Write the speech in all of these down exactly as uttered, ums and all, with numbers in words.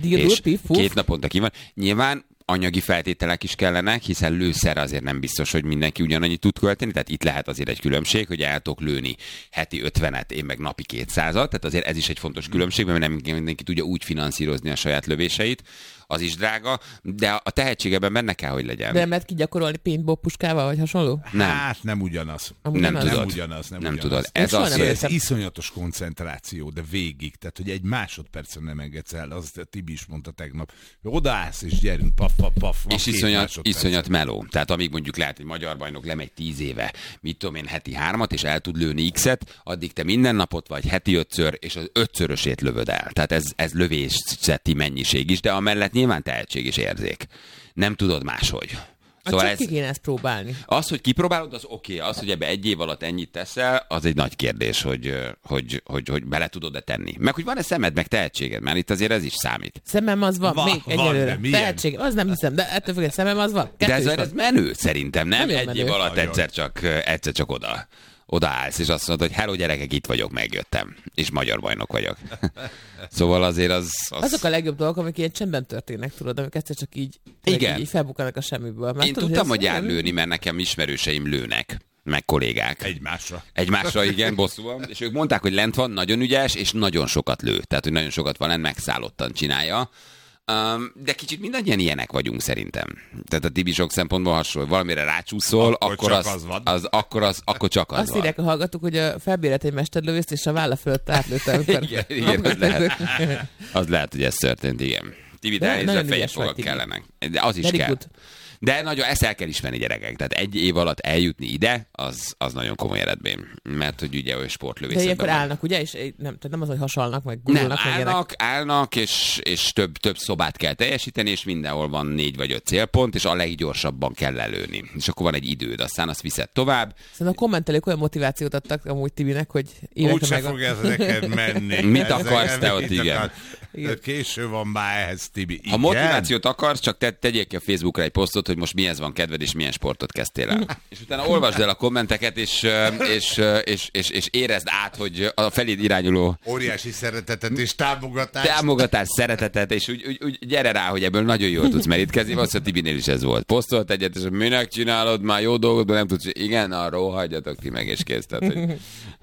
és két naponta ki van. Nyilván anyagi feltételek is kellenek, hiszen lőszerre azért nem biztos, hogy mindenki ugyanannyit tud költeni, tehát itt lehet azért egy különbség, hogy el tudok lőni heti ötvenet, én meg napi kétszázat, tehát azért ez is egy fontos különbség, mert nem mindenki tudja úgy finanszírozni a saját lövéseit, az is drága, de a tehetségeben benne kell, hogy legyen. De nem lehet kigyakorolni paintball puskával, vagy hasonló? Nem. Hát nem ugyanaz. Nem, nem tudod. Nem ugyanaz. Nem, nem ugyanaz. tudod. Ez, az, ez, ez iszonyatos koncentráció, de végig. Tehát, hogy egy másodpercen nem engedsz el, azt Tibi is mondta tegnap. Odaállsz és gyerünk, paf, paf, paf. És iszonyat, iszonyat meló. Tehát amíg mondjuk lehet, hogy magyar bajnok lemegy tíz éve, mit tudom én, heti hármat, és el tud lőni X-et, addig te minden napot vagy heti ötször, és az ötszörösét lövöd el. Tehát ez, ez lövészeti mennyiség is, de amellett nyilván tehetség és érzék. Nem tudod máshogy. Szóval csak ez, ki kéne ezt próbálni. Az, hogy kipróbálod, az oké. Okay. Az, hogy ebbe egy év alatt ennyit teszel, az egy nagy kérdés, hogy, hogy, hogy, hogy bele tudod-e tenni. Meg hogy van-e szemed, meg tehetséged, mert itt azért ez is számít. Szemem az van, Va, még egyelőre. Tehetség, az nem hiszem, de ettől függetlenül szemem az van. Kettő de ez, ez menő szerintem, nem? nem egy menő. Év alatt egyszer csak, egyszer csak oda. Odaállsz, és azt mondod, hogy hello gyerekek, itt vagyok, megjöttem. És magyar bajnok vagyok. Szóval azért az, az... Azok a legjobb dolgok, amik ilyen csendben történnek, tudod, amik egyszer csak így, így, így felbukkanak a semmiből. Már Én tudod, tudtam, hogy jár jár lőni, mert nekem ismerőseim lőnek, meg kollégák. Egymásra. Egymásra, igen, bosszúan. És ők mondták, hogy lent van, nagyon ügyes, és nagyon sokat lő. Tehát, hogy nagyon sokat van lent, megszállottan csinálja. Um, de kicsit mindannyian ilyenek vagyunk szerintem. Tehát a Tibi sok szempontból hasonló. Valamire rácsúszol, akkor, akkor, az, az, van. az, akkor, az, akkor csak az Azt van. írják a hallgatók, hogy a felbérelt egy mesterlövészt, és a válla fölött átlőtte. igen, igen, az lehet. Az lehet, hogy ez történt, igen. Tibi, de elnézve fejét fogak kellenek. De az is Very kell. Good. De nagyon ezt el kell ismerni, gyerekek. Tehát egy év alatt eljutni ide, az, az nagyon komoly eredmény. Mert hogy ugye olyan sportlövészetben. De ilyenkor állnak, ugye? És nem, tehát nem az, hogy hasalnak, meg gurulnak. Nem, állnak, állnak, és, és több, több szobát kell teljesíteni, és mindenhol van négy vagy öt célpont, és a leggyorsabban kell lelőni. És akkor van egy időd, aztán azt viszed tovább. Szerintem a kommentelők olyan motivációt adtak amúgy Tibinek, hogy úgy se fog ez neked menni. Mit akarsz te ott, igen. igen. Késő van már ehhez, Tibi. Igen? Ha motivációt akarsz, csak te tegyék ki a Facebookra egy posztot, hogy most mihez van kedved, és milyen sportot kezdtél el. És utána olvasd el a kommenteket, és, és, és, és, és érezd át, hogy a feléd irányuló óriási szeretetet és támogatást. Támogatást, szeretetet, és úgy, úgy, úgy gyere rá, hogy ebből nagyon jól tudsz merítkezni. Valószínűleg Tibinél is ez volt. Posztolt egyet, és minek csinálod, már jó dolgot, de nem tudsz. Igen, arról hagyjatok ti meg, és kész. Tehát, hogy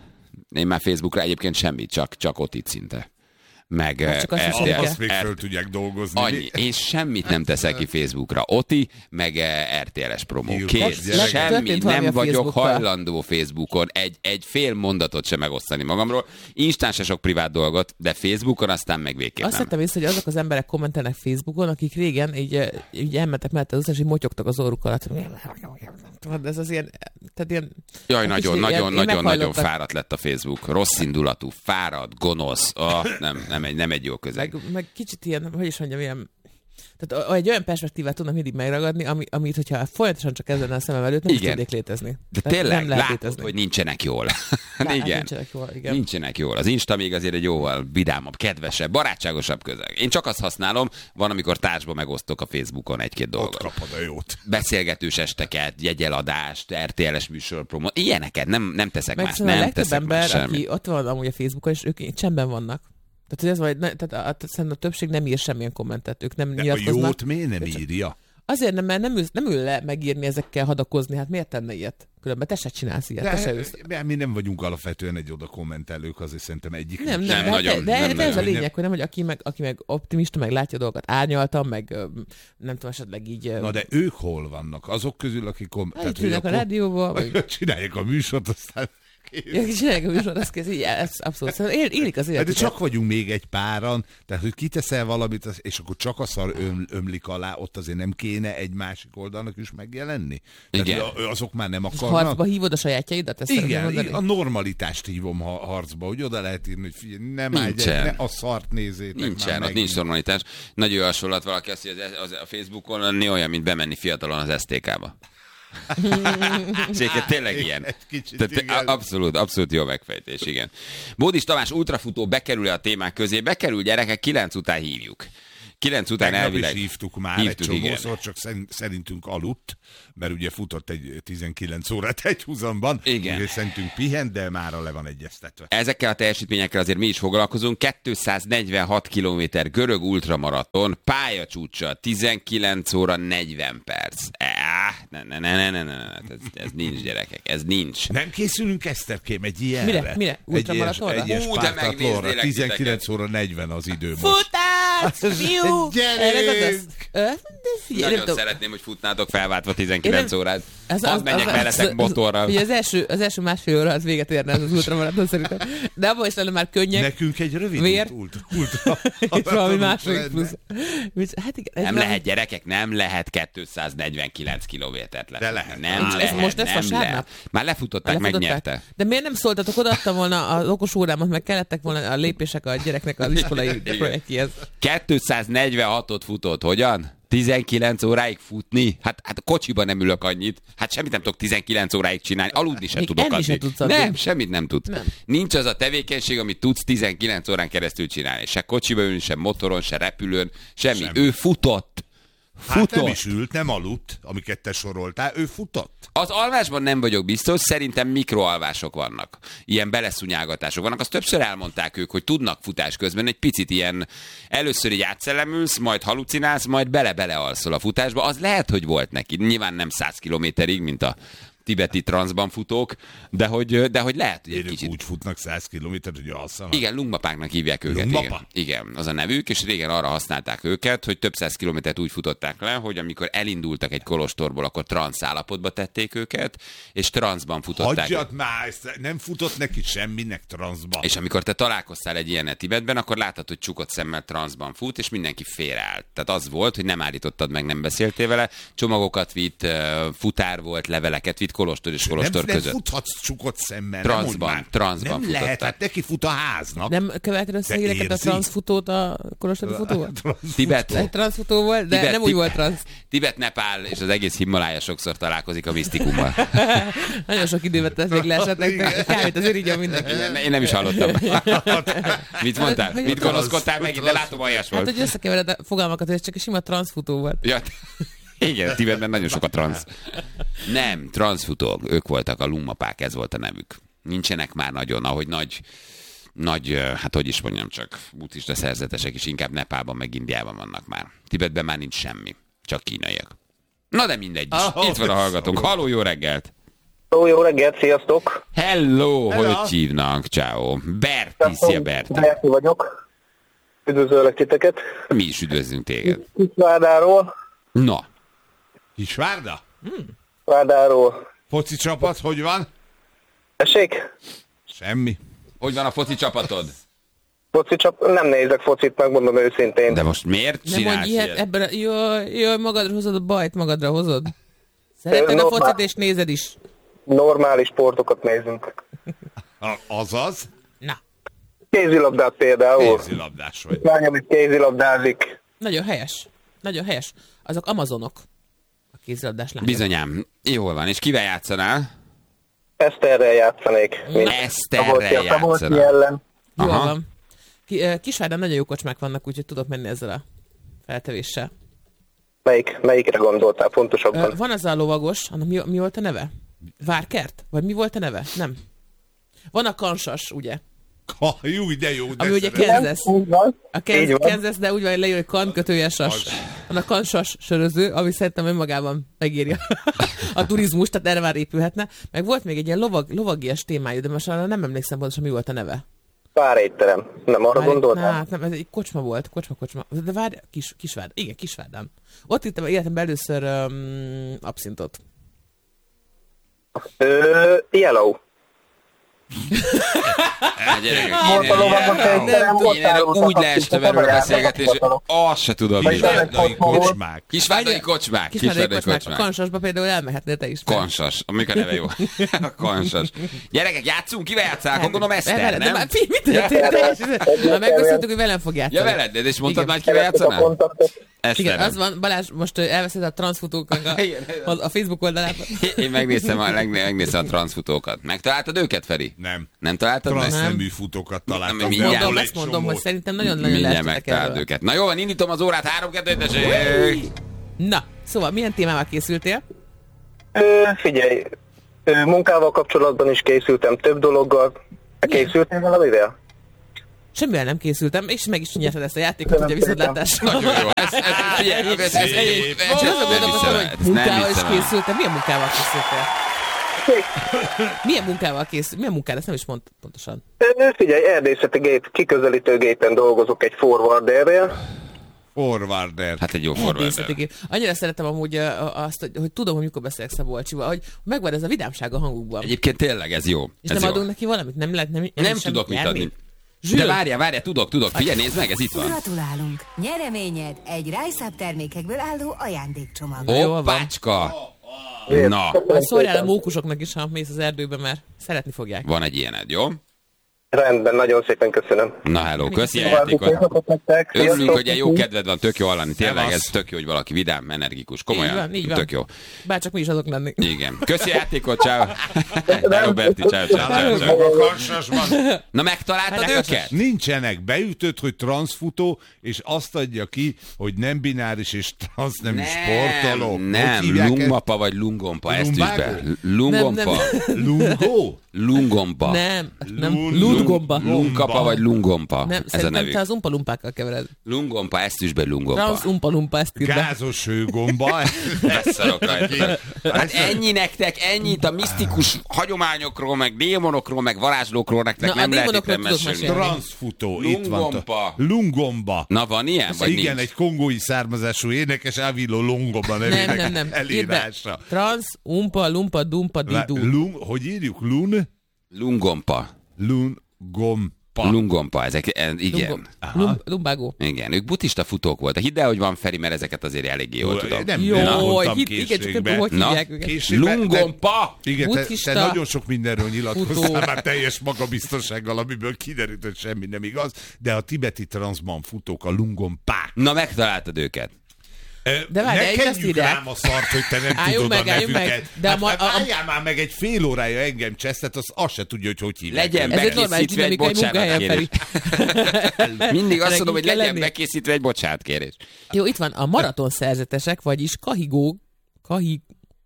én már Facebookra egyébként semmit, csak, csak ott itt szinte. Meg hát er té el, azt még föl tudják dolgozni. Annyi. Én semmit nem teszek ki Facebookra. Oti, meg er té el-es promó. Kész. Semmi. Nem vagyok hajlandó Facebookon egy, egy fél mondatot sem megosztani magamról. Instán se sok privát dolgot, de Facebookon aztán meg végképp azt hittem észre, hogy azok az emberek kommentelnek Facebookon, akik régen így, így elmentek mellette az utcán, és így motyogtak az orruk alatt. Ez az ilyen... Tehát ilyen Jaj, nagyon, nagyon, nagyon, nagyon fáradt lett a Facebook. Rossz indulatú, fáradt, gonosz. Oh, nem, nem, egy, nem egy jó közeg. Meg, meg kicsit ilyen, hogy is mondjam, ilyen... Tehát egy olyan perspektívát tudnak mindig megragadni, ami, amit, hogyha folyamatosan csak ezen a szemem előtt, nem is tudnék létezni. De tehát tényleg látod, létezni. Hogy nincsenek jól. Lá, igen. Nincsenek jól, igen. Nincsenek jól. Az Insta még azért egy jóval vidámabb, kedvesebb, barátságosabb közeg. Én csak azt használom, van, amikor társba megosztok a Facebookon egy-két dolgot. Ott kapod a jót. Beszélgetős esteket, jegyeladást, er té el-es műsorpromó, ilyeneket nem, nem teszek meg más. Nem nem teszek ember, más semmi. Aki ott van amúgy a Facebookon, és ők csendben vannak. Tehát, ez vagy, ne, tehát a, szerintem a többség nem ír semmilyen kommentet, ők nem de nyilatkoznak. A jót miért nem írja? Azért nem, mert nem ül, nem ül le megírni ezekkel, hadakozni, hát miért tenne ilyet? Különben te se csinálsz ilyet, de, te se ülsz. Mi nem vagyunk alapvetően egy oda kommentelők, azért szerintem egyik. Nem, nem, nem de, nagyon, de, de, nem de ez nagyon. a lényeg, hogy nem, hogy aki meg, aki meg optimista, meg látja a dolgokat árnyaltan, meg nem tudom, esetleg így... Na de ők hol vannak? Azok közül, akik... Kom- hát, tehát, a rádióval, vagy... Csinálják a műsort, aztán... Ja, csinálják a műsor, ez kész, így, ez abszolút. Szóval él, élik az életüket. De csak vagyunk még egy páran, tehát hogy kiteszel valamit, és akkor csak a szar öm, ömlik alá, ott azért nem kéne egy másik oldalnak is megjelenni? Igen. Tehát, azok már nem akarnak. Harcba hívod a sajátjaidat? Ezt igen, a normalitást hívom harcba, hogy oda lehet írni, hogy figyelj, nem állj, ne a szart nézzétek. Nincsen, ott nincs normalitás. Nagyon jó hasonlat valaki azt, hogy az, az, a Facebookon lenni olyan, mint bemenni fiatalon az es té ká-ba. És egyébként tényleg ilyen. Tehát abszolút, abszolút jó megfejtés, igen. Bódis Tamás ultrafutó bekerül a témák közé, bekerül, gyerekek, kilenc után hívjuk. kilenc után Tegnap elvileg. is hívtuk már hívtuk, egy igen. csomószor, csak szerintünk aludt, mert ugye futott egy tizenkilenc órát egy húzamban. Igen. Ugye szerintünk pihent, de mára le van egyeztetve. Ezekkel a teljesítményekkel azért mi is foglalkozunk. kétszáznegyvenhat kilométer görög ultramaraton, pályacsúcsa, tizenkilenc óra negyven perc. Ah, ne, ne, ne, ne, ne, ne, ne. Ez, ez nincs, gyerekek, ez nincs. Nem készülünk, Eszterkém, egy ilyenre? Mire? Mire? Ultramaratonra? Egy ilyes Ú, de pártatlóra. megnéznélek tizenkilenc óra negyven az idő most. Futás! Fiú! Gyerünk! Nagyon szeretném, hogy futnátok felváltva tizenkilenc Én nem- órát. Ez Hadd menjek veletek motorral. Ugye az első, az első másfél óra az véget érne ez az ultramaraton szerintem. De abban is lenne már könnyek. Nekünk egy rövid Vér. ult, ultra. És valami második lenne. plusz. Mit- Hát igen, ez Nem nem- lehet, gyerekek, nem lehet kétszáznegyvenkilenc kilométert le. De lehet. Nem Ez lehet, most ez nem vasárnap? lehet. Már lefutották, Lefutották? megnyerte. De miért nem szóltatok, odaadtam volna az okos órámat, meg kellettek volna a lépések a gyereknek az iskolai Igen. projektjéhez. kétszáznegyvenhatot futott, hogyan? tizenkilenc óráig futni? Hát, hát a kocsiban nem ülök annyit. Hát semmit nem tudok tizenkilenc óráig csinálni. Aludni sem Még tudok enni addig. sem tudsz addig. Nem, semmit nem tudsz. Nem. Nincs az a tevékenység, amit tudsz tizenkilenc órán keresztül csinálni. Se kocsiba ülni, se motoron, se repülőn, semmi. Semmi. Ő futott. Hát Futott. nem is ült, nem aludt, amiket te soroltál, ő futott. Az alvásban nem vagyok biztos, szerintem mikroalvások vannak. Ilyen beleszunyálgatások vannak. Azt többször elmondták ők, hogy tudnak futás közben egy picit ilyen, először így átszellemülsz, majd halucinálsz, majd bele-bele alszol a futásba. Az lehet, hogy volt neki. Nyilván nem száz kilométerig, mint a tibeti transzban futók, de hogy, de hogy lehet, hogy egy Ők kicsit. úgy futnak száz kilométert, hogy alszanak. Igen, lungmapáknak hívják őket. Lungmapa? Igen. Igen, az a nevük, és régen arra használták őket, hogy több száz kilométert úgy futották le, hogy amikor elindultak egy kolostorból, akkor transz állapotba tették őket, és transzban futották. Hagyjad már, ezt nem futott neki semminek transzba. És amikor te találkoztál egy ilyenet Tibetben, akkor láttad, hogy csukott szemmel transzban fut, és mindenki félreállt. Tehát az volt, hogy nem állítottad meg, nem beszéltél vele, csomagokat vitt, futár volt, leveleket vitt, kolostor és kolostor nem, között. nem futhatsz csukott szemmel. Transzban, nem mondd már. transzban Nem futották. lehet, hát neki fut a háznak. Nem követed össze De híreket a érzi? transzfutót a kolostori futóval? Tibet, Egy transzfutó volt, de Tibet, nem úgy Tibet- volt transz. Tibet, Nepál és az egész Himalája sokszor találkozik a misztikummal. Nagyon sok idővet tesz még leesetnek, Igen. kávét azért így mindenki. Én, én nem is hallottam. Mit mondtál? Hogy- Mit gonoszkodtál megint? De látom, aljas Hát, volt. hogy összekevered a fogalmakat, hogy ez csak egy sima transzfutó volt. Ja, igen, Tibetben nagyon sok a transz. Nem, transzfutók, ők voltak a lungmapák, ez volt a nevük. Nincsenek már nagyon, ahogy nagy, nagy, hát hogy is mondjam, csak buddhista szerzetesek is inkább Nepálban meg Indiában vannak már. Tibetben már nincs semmi, csak kínaiak. Na de mindegy is. Ah, Itt van a hallgatónk. Halló, jó reggelt! Ó, jó reggelt, sziasztok! Hello, Hello. hogy hívnak? Ciao. Berti, szia Berti. Berti vagyok. Üdvözöllek titeket. Mi is üdvözlünk téged. Kisvárdáról. Na, Kisvárda? Várdáról. Foci csapat, hogy van? Tessék? Semmi. hogy van a foci csapatod? Foci csap... Nem nézek focit, megmondom őszintén. De most miért Nem csinálsz mondj ilyet, ilyet? ebben a... Jó, jó, magadra hozod a bajt, magadra hozod. Szereted a normál. focit és nézed is. Normális sportokat nézünk. A, azaz, Na, Kézilabdát például. kézilabdás vagy. Lányom itt kézilabdázik. nagyon helyes. Nagyon helyes. Azok amazonok. A kézilabdás lányok. Bizonyám. Jól van. És kivel játszanál? Eszterrel játszanék. mint Eszterrel Szabolcs- Szabolcsi játszanál. ellen. Jól Aha. van. Ki, eh, Kisvárdan nagyon jó kocsmák vannak, úgyhogy tudok menni ezzel a feltevéssel. Melyik, melyikre gondoltál Ö, pontosabban? Van az a lovagos, annak mi, mi volt a neve? Várkert? Vagy mi volt a neve? Nem. Van a kansas, ugye? Ha, jó, de jó, de Ami ugye szeretem. Kansas. Így van. A Így Kansas, van. Kansas, de úgy van leírva, hogy kan kötője sas. Van a kansas söröző, ami szerintem önmagában megírja a turizmus, tehát erre már épülhetne. Meg volt még egy ilyen lovag, lovagias témájú, de most arra nem emlékszem pontosan, mi volt a neve. Pár étterem. Nem arra Várj, gondoltál? Hát nem, ez egy kocsma volt, kocsma, kocsma. De várj, kis, Kisvárd, igen, Kisvárdán. Ott ittem életemben először um, abszintot. Ö, Yellow. Hát gyerekek, Volt a lovagos én, étterem, ott én erre árultak úgy leestem erről a beszélgetésre, azt se tudom. Vagy mi. nem. Kisvárdai kocsmák. Kisvárdai kocsmák. Kisvárdai Kisvárdai kocsmák. A kocsmák. kansasba például elmehetnél te is. Konsas. Amik a neve jó. A konsas. Gyerekek, játszunk? Kivel játszál? Gondolom Eszter, Veled, de nem? már fi, mit történt? Már megbeszéltük, hogy velem fog játszani. Ja, veled, de és mondtad Igen. már, kivel Keresik a játszanál? kontaktot. Igen, az van, Balázs, most elveszed a transzfutóknak a, a Facebook oldalát. Én megnéztem a, megnéztem a transzfutókat. Megtaláltad őket, Feri? Nem. Nem találtad meg? Transznemű futókat találtam. Nem, Mondom, mindjárt ezt mondom, hogy szerintem nagyon-nagyon Mindjárt lehetnek megtaláld erről. őket. Na jó, van, indítom az órát, három kettő tessék! Na, szóval milyen témával készültél? Ö, figyelj, ö, munkával kapcsolatban is készültem több dologgal. Te készültél valamivel? Semmivel nem készültem, és meg is nyerted ezt a játékot, ugye viszontlátásra. Nagyon jó. Ez, ez, figyelj, ez, ez, ez, ez, Csak azon gondolkodtam, hogy munkával is készült. készültem. Milyen munkával készültél? Milyen munkával készült? Milyen munkával? Ezt nem is mondtad pontosan. Ö, figyelj, erdészeti gép, kiközelítőgépen dolgozok egy forwarderrel. Forwarder. Hát egy jó forwarder. Annyira szeretem amúgy uh, azt, hogy, hogy tudom, hogy mikor beszélek Szabolcsival, hogy megvan ez a vidámság a hangukban. Egyébként tényleg ez jó. És ez nem jó. adunk neki valamit? Nem lehet, nem, Nem tudok mit adni. Zsül. De várjál, várjál, tudok, tudok. Figyelj, nézd meg, ez itt van. Gratulálunk! Nyereményed egy Rise-Up termékekből álló ajándékcsomag. Jó van. Hoppácska! Na, Szórjál a mókusoknak is, ha mész az erdőbe, mert szeretni fogják. van egy ilyened, jó? Rendben, nagyon szépen köszönöm. Na, hello, köszi a További játékot. szép nektek. Örülünk, Sziasztok. hogy ilyen jó kedved van, tök jó hallani. Tényleg Szevasz. ez tök jó, hogy valaki vidám, energikus. Így Komolyan, van, így van. tök jó. Bárcsak mi is azok lenni. Igen. Köszi a játékot, ciao. Hello, Berti, ciao, ciao, ciao, ciao. Maga karsasban. Na, megtaláltad Hát, őket? Nincsenek. Beütött, hogy transzfutó, és azt adja ki, hogy nem bináris és transz nem sportoló. Hogy nem, hívják lungmapa vagy lungompa, ezt Lumbago? üsd be. Lungompa, ezt? Lungó? lungompa. Nem, nem, Lun- lundgomba. Lungkapa vagy lungompa, Nem, ez a szerintem nevük. te az umpalumpákkal kevered. Lungompa, ezt üsd be, lungompa. Transz umpalumpa, ezt írd be. Gázos hőgomba. Beszarok rajta. Hát ennyi nektek, ennyit a misztikus hagyományokról, meg démonokról, meg varázslókról nektek Na, a nem lehet itt démonokról nem tudok mesélni. mesélni. Transzfutó. Itt van. Lungompa. Lungomba. Na van ilyen, vagy Igen, nincs? egy kongói származású énekes Avilo Lungomba Nem, nevének nem, nem. Írd be. elírásra. Transz, umpa, lumpa, dumpa, didu. Lung, hogy írjuk? Lun? Lungompa. Lungompa. Lungompa, ezek, e, igen. Lum, lumbágó. Igen, ők buddhista futók voltak. Hidd el, hogy van, Feri, mert ezeket azért eléggé jól tudom. Nem, Jó, nem mondtam hit, igen, csak készségbe. nem hogy Na, hívják őket. Készségbe- Lungompa! Igen, te, te Buddhista nagyon sok mindenről nyilatkoztál futó. már teljes magabiztossággal, amiből kiderült, hogy semmi nem igaz, de a tibeti transzban futók a lungompák. Na, megtaláltad őket. De várj, ne de itt azt kenjük írják. rám a szart, hogy te nem Álljunk tudod meg, a álljunk meg. nevüket. De a Hát, ma- hát a- a- álljál már meg egy fél órája engem csesztet, az azt se tudja, hogy hogy hívják. Legyen Ez egy normális bekészítve egy dinamikai munkahelyen, bocsánatkérés. Mindig azt Ennek mondom, hogy így kell legyen lenni. bekészítve egy bocsánatkérés. Jó, itt van a maraton szerzetesek, vagyis kahigók, kahig...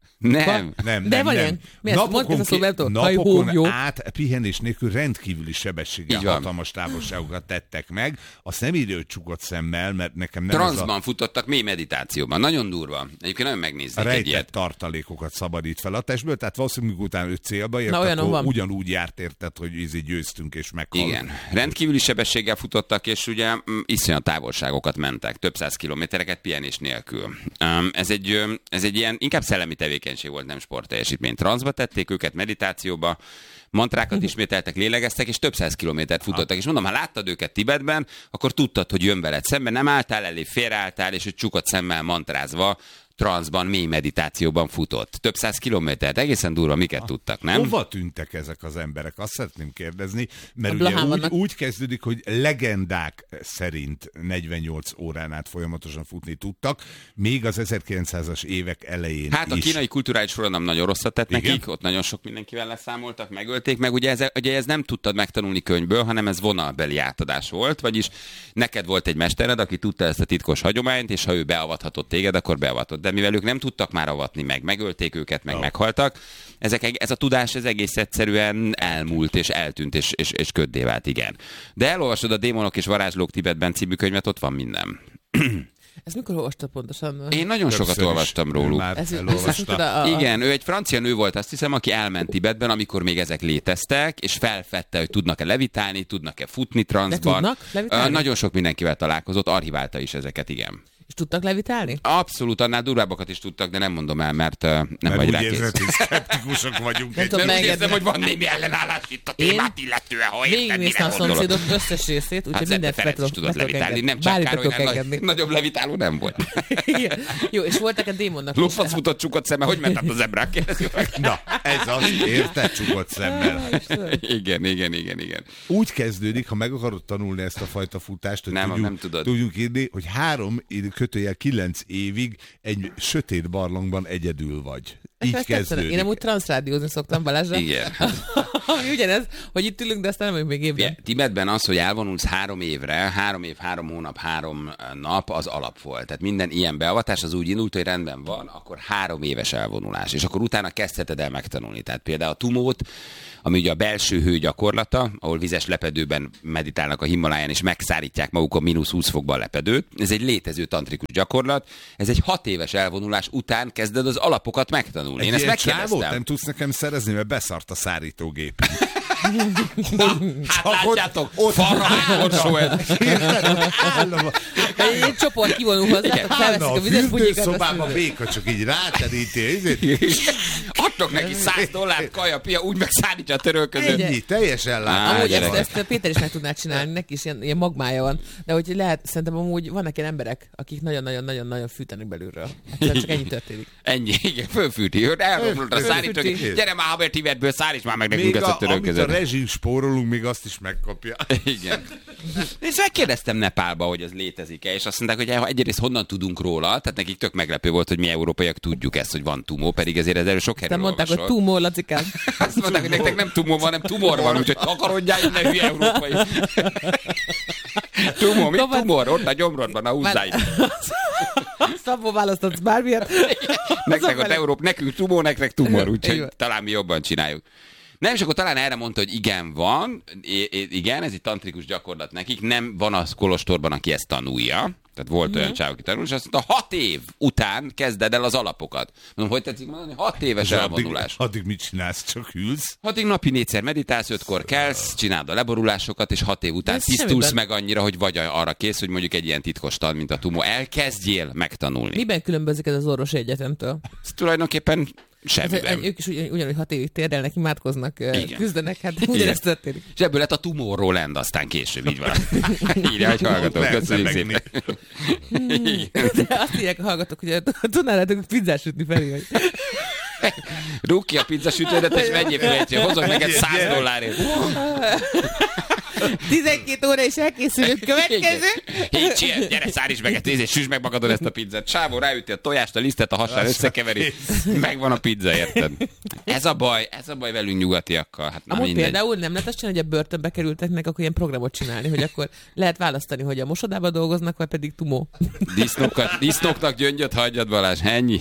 Nem. Nem, De nem, van nem. ilyen. Mi ezt? Mondd ezt a szót, nem tudom. napokon Hajhógyó. át pihenés nélkül rendkívüli sebességgel Így van. hatalmas távolságokat tettek meg. Azt nem írja, hogy csukott szemmel, mert nekem nem Transzban futottak mély meditációban. Nagyon durva. Egyébként nagyon az a megnéznék egy rejtett ilyet. tartalékokat szabadít fel a testből, tehát valószínűleg utána ő célba ért, Na, olyanom akkor van. ugyanúgy járt érted, hogy ízi győztünk és meghalt. Igen. Rendkívüli sebességgel futottak, és ugye mm, iszonyat távolságokat mentek, több száz kilométereket pihenés nélkül. Um, ez, egy, ö, ez egy ilyen, inkább szellemi tevékenység volt, nem sportteljesítmény. Transzba tették őket, meditációba, mantrákat ismételtek, lélegeztek, és több száz kilométert futottak. És mondom, ha láttad őket Tibetben, akkor tudtad, hogy jön veled szemben, nem álltál elé, félreálltál, és hogy csukott szemmel mantrázva, transzban, mély meditációban futott. Több száz kilométert, egészen durva, miket tudtak, nem? Hova tűntek ezek az emberek? Azt szeretném kérdezni, mert A ugye Blahán úgy, vannak. úgy kezdődik, hogy legendák szerint negyvennyolc órán át folyamatosan futni tudtak, még az ezerkilencszázas évek elején Hát a is. kínai kulturális forradalom nagyon rosszat tett Igen? nekik, ott nagyon sok mindenkivel leszámoltak, megölték, meg ugye ez, ugye ez nem tudtad megtanulni könyvből, hanem ez vonalbeli átadás volt, vagyis neked volt egy mestered, aki tudta ezt a titkos hagyományt, és ha ő beavathatott téged, akkor beavatott. De mivel ők nem tudtak már avatni meg, megölték őket, meg Oh. meghaltak, ezek, ez a tudás ez egész egyszerűen elmúlt, és eltűnt, és, és, és köddé vált, igen. De elolvasod a Démonok és varázslók Tibetben című könyvet, ott van minden. Ezt mikor olvastad pontosan? Én nagyon Többször sokat is. olvastam Ő róluk. Már Ez, elolvasta. a, a, Igen, ő egy francia nő volt, azt hiszem, aki elment Tibetben, amikor még ezek léteztek, és felfedte, hogy tudnak-e levitálni, tudnak-e futni transzban. tudnak levitálni? Ö, Nagyon sok mindenkivel találkozott, archiválta is ezeket, igen. És tudtak levitálni? Abszolút, annál durvábbakat is tudtak, de nem mondom el, mert ö, nem Mert vagy úgy rákész. érzed, hogy szkeptikusok vagyunk. Nem egy- tudom, Mert úgy megengedni. érzem, hogy van némi ellenállás itt a Én témát illetően, ha érted, Végignéztem a mire gondolok. szomszédok összes részét, úgyhogy Hát mindent Zeppe be Ferenc is tudok, tudott be tudok levitálni, engedni. nem csak Bármit be Károly, tudok nagy, engedni. nagyobb levitáló nem volt. Igen. Jó, és voltak a démonnak is. Lófasz futott csukott szeme, hogy ment át az ebrák? Kérdezzük meg. Na, ez az, érted, csukott szemmel. Igen, igen, igen, igen. Úgy kezdődik, ha meg akarod tanulni ezt a fajta futást, hogy Nem, tudjuk, nem tudod. tudjunk írni, hogy három kötőjel kilenc évig egy sötét barlangban egyedül vagy. Így kezdődik. Én amúgy transzrádiózni szoktam Balázsra. Igen. Ami ugyanez, hogy itt ülünk, de aztán nem vagyunk még évben. Yeah, Tibetben az, hogy elvonulsz három évre, három év, három hónap, három nap, az alap volt. Tehát minden ilyen beavatás az úgy indult, hogy rendben van, akkor három éves elvonulás. És akkor utána kezdheted el megtanulni. Tehát például a tumót, ami ugye a belső hő gyakorlata, ahol vizes lepedőben meditálnak a Himaláján, és megszárítják magukon mínusz húsz fokban a lepedőt. Ez egy létező tantrikus gyakorlat. Ez egy hat éves elvonulás után kezded az alapokat megtanulni. Én egy ezt megkérdeztem. Nem tudsz nekem szerezni, mert beszart a szárítógép. Hát látjátok, ott farrahágonsó ez. Egy csoport kivonul hozzátok, felveszik a vizes bugyikat. A szobában béka csak így ráteríti. Adtok neki száz dollárt, kaja, pia, úgy megszállítja a törölközőt. Ennyi, teljesen látni. Amúgy ezt, ezt Péter is meg tudná csinálni, neki is ilyen, ilyen magmája van. De hogy lehet, szerintem amúgy vannak ilyen emberek, akik nagyon-nagyon-nagyon-nagyon fűtenek belülről. Egyszerűen csak ennyi történik. Ennyi, igen, fölfűti. Elromlott a szállítók. Gyere már, haver Tibetből, szállíts már meg nekünk ezt a törölközőt. Amit a rezsim spórolunk, még azt is megkapja. Igen. És megkérdeztem Nepálba, hogy ez létezik-e, és azt mondták, hogy egyrészt honnan tudunk róla, tehát nekik tök meglepő volt, hogy mi európaiak tudjuk ezt, hogy van tumó, pedig ezért ez erről sok erről mondták, hogy tumó, Lacikám. Azt mondták, hogy nektek nem tumó van, hanem tumor van, úgyhogy takarodjál innen, hülye európai. Tumó, mi tumor? Ott a gyomrodban, a húzzáid. Szabó választhatsz bármiért. Nektek ott Európa, nekünk tumó, nektek tumor, úgyhogy talán mi jobban csináljuk. Nem, és akkor talán erre mondta, hogy igen, van, I- igen, ez egy tantrikus gyakorlat nekik, nem van az kolostorban, aki ezt tanulja, tehát volt mm-hmm. olyan csáv, aki tanul, és azt mondta, hat év után kezded el az alapokat. Mondom, hogy tetszik mondani? Hat éves elvonulás. Addig, addig mit csinálsz, csak ülsz? Addig napi négyszer meditálsz, ötkor kelsz, csináld a leborulásokat, és hat év után ez tisztulsz meg annyira, hogy vagy arra kész, hogy mondjuk egy ilyen titkos tan, mint a tumó, elkezdjél megtanulni. Miben különbözik ez az orvosi egyetemtől? Ez tulajdonképpen semmiben. Ők is ugyan, ugyanúgy hat évig térdelnek, imádkoznak, igen. Küzdenek, hát ugyanezt történik. És ebből lett a Tomorrowland aztán később, így van. Írja, hogy hallgatók, köszönjük szépen. De azt írják a hallgatók, hogy tudnálatok pizzát sütni felé, hogy... Rúg ki a pizzasütődet, és menjél fel, hozok neked száz dollárért. tizenkét óra és elkészülünk, következő. Így, gyere, száríts meg, nézd, süsd meg magadon ezt a pizzát. Sávó ráüti a tojást, a lisztet, a hasán összekeveri. Megvan a pizza, érted? Ez a baj, ez a baj velünk nyugatiakkal. Hát amúgy például nem lehet azt csinálni, hogy a börtönbe kerülteknek, akkor ilyen programot csinálni, hogy akkor lehet választani, hogy a mosodában dolgoznak, vagy pedig tumó. Disznókat, disznóknak gyöngyöt hagyjad, Balázs, ennyi.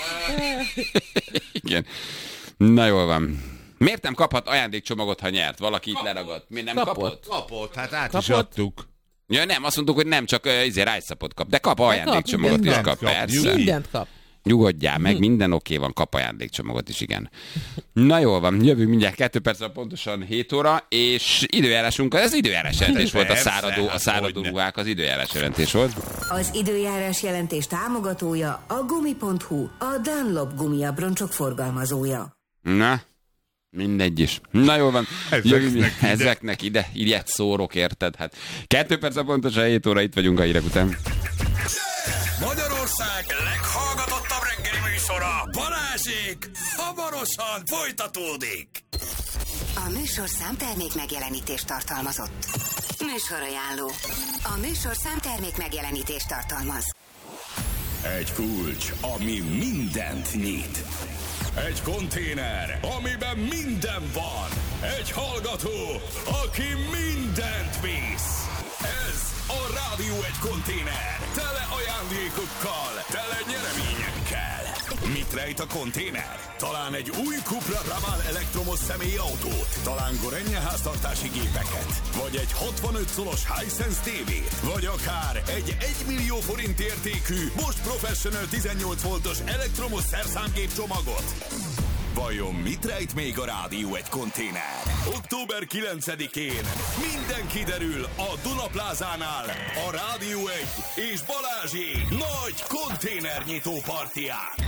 Igen. Na jól van. Miért nem kaphat ajándékcsomagot, ha nyert? Valaki itt leragadt. Miért nem kapott? Kapott, kapott hát át kapott. is adtuk. Ja, nem, azt mondtuk, hogy nem, csak uh, izé rájszapot kap. De kap ajándékcsomagot kap, is, kap, kap, kap, persze. Mindent kap. Nyugodjál meg, minden oké van, kap ajándékcsomagot is, igen. Na jól van, jövünk mindjárt kettő percre, pontosan hét óra, és időjárásunk, ez időjárás jelentés volt, a száradó, a száradó ruhák, az időjárás jelentés volt. Az időjárás jelentés támogatója a gumi pont hu, a Dunlop gumiabroncsok forgalmazója. Na, mindegy is. Na jól van, ezeknek, ide. ezeknek ide, ilyet szórok, érted? Hát kettő percre pontosan hét óra, itt vagyunk a hírek után. Magyarország leghallgatottabb reggeli műsora, Balázsék, hamarosan folytatódik. A műsor számtermék megjelenítést tartalmazott. Műsorajánló. A műsor számtermék megjelenítést tartalmaz. Egy kulcs, ami mindent nyit. Egy konténer, amiben minden van. Egy hallgató, aki mindent visz. Ez a Rádió egy konténer. Tele ajándékokkal, tele nyereményekkel. Mit rejt a konténer? Talán egy új Cupra Raval elektromos személyautót, talán Gorenje háztartási gépeket, vagy egy hatvanöt szolos Hisense tévét, vagy akár egy egymillió forint értékű Bosch Professional tizennyolc voltos elektromos szerszámgép csomagot. Vajon mit rejt még a Rádió egy konténer? október kilencedikén minden kiderül a Duna Plázánál a Rádió egy és Balázsék nagy konténernyitó partiján.